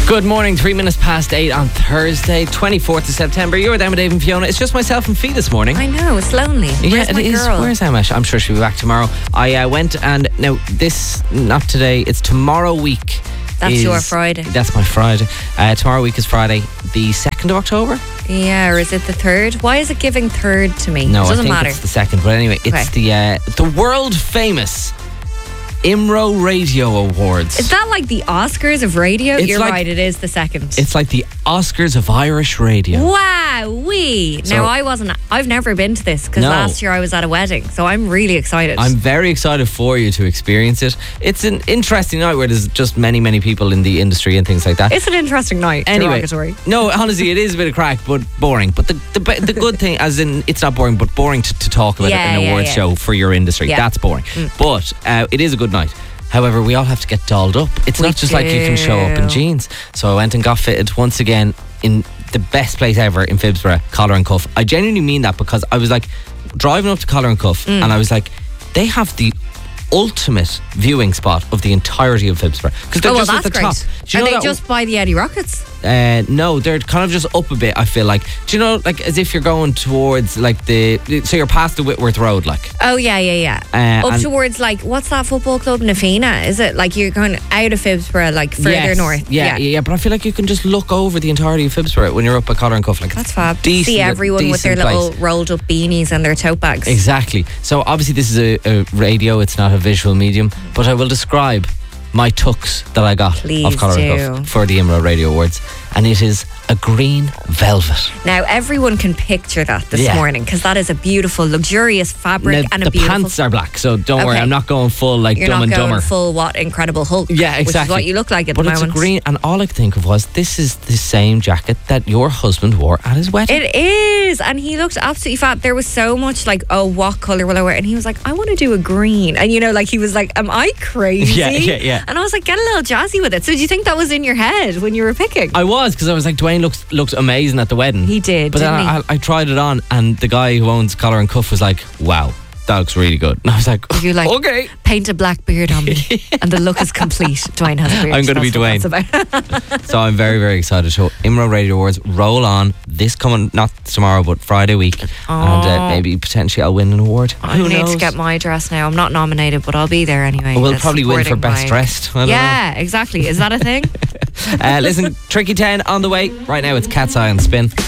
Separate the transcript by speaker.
Speaker 1: Good morning, 3 minutes past 8 on Thursday, 24th of September. You're with Emma, Dave and Fiona. It's just myself and Fee this morning.
Speaker 2: I know, it's lonely. Where's my girl?
Speaker 1: Where's Emma? I'm sure she'll be back tomorrow. I went and, now this, not today, it's tomorrow week.
Speaker 2: That's your Friday.
Speaker 1: That's my Friday. Tomorrow week is Friday, the 2nd of October.
Speaker 2: Yeah, or is it the 3rd? Why is it giving 3rd to me?
Speaker 1: No,
Speaker 2: it doesn't
Speaker 1: I think
Speaker 2: matter.
Speaker 1: it's the 2nd. But anyway, it's the world famous IMRO Radio Awards.
Speaker 2: Is that like the Oscars of radio? You're right, it is the 2nd.
Speaker 1: It's like the Oscars of Irish radio.
Speaker 2: Wow-wee. Now, I've never been to this because last year I was at a wedding, so I'm really excited.
Speaker 1: I'm very excited for you to experience it. It's an interesting night where there's just many, many people in the industry and things like that.
Speaker 2: It's an interesting night.
Speaker 1: Anyway,
Speaker 2: derogatory.
Speaker 1: No, honestly, it is a bit of crack, but boring. But the good thing, as in, it's not boring, but boring to talk about an awards show for your industry. Yeah. That's boring. But it is a good night. However, we all have to get dolled up. It's not just like you can show up in jeans. So I went and got fitted once again in the best place ever in Phibsborough, Collar and Cuff. I genuinely mean that because I was like driving up to Collar and Cuff and I was like, they have the ultimate viewing spot of the entirety of Phibsborough because they're just at the top.
Speaker 2: Are they just by the Eddie Rockets?
Speaker 1: No, they're kind of just up a bit, I feel like. Do you know, like as if you're going towards like so you're past the Whitworth Road, like.
Speaker 2: Oh yeah. Up towards like, what's that football club, Nafina? Is it like you're going out of Phibsborough, like further north?
Speaker 1: Yeah. But I feel like you can just look over the entirety of Phibsborough when you're up at Collar and Cuff. Like,
Speaker 2: that's fab. See everyone with their little rolled up beanies and their tote bags.
Speaker 1: Exactly. So obviously this is a radio, it's not a visual medium, but I will describe my tux that I got of Collar and Cuff for the IMRO Radio Awards, and it is a green velvet.
Speaker 2: Now everyone can picture that this morning because that is a beautiful, luxurious fabric and a beautiful.
Speaker 1: The pants are black, so don't worry. I'm not going full like
Speaker 2: You're
Speaker 1: Dumb and Dumber.
Speaker 2: You're not going full what Incredible Hulk.
Speaker 1: Yeah, exactly.
Speaker 2: Which is what you look like at the moment.
Speaker 1: But it's a green, and all I could think of was this is the same jacket that your husband wore at his wedding.
Speaker 2: It is, and he looked absolutely fab. There was so much like, oh, what colour will I wear? And he was like, I want to do a green, and like he was like, am I crazy?
Speaker 1: Yeah.
Speaker 2: And I was like, get a little jazzy with it. So do you think that was in your head when you were picking?
Speaker 1: I was, because I was like, Dwayne looks amazing at the wedding.
Speaker 2: He did,
Speaker 1: but
Speaker 2: didn't
Speaker 1: then I tried it on, and the guy who owns Collar and Cuff was like, wow, that looks really good. And I was like,
Speaker 2: you like,
Speaker 1: okay,
Speaker 2: paint a black beard on me and the look is complete. Dwayne has a beard.
Speaker 1: I'm going to be Dwayne. So I'm very, very excited. So IMRO Radio Awards roll on this coming, not tomorrow, but Friday week. And maybe potentially I'll win an award.
Speaker 2: I need to get my dress now. I'm not nominated, but I'll be there anyway.
Speaker 1: We'll probably win for best dressed.
Speaker 2: Yeah, exactly. Is that a thing?
Speaker 1: Listen, Tricky 10 on the way. Right now it's Cat's Eye on Spin.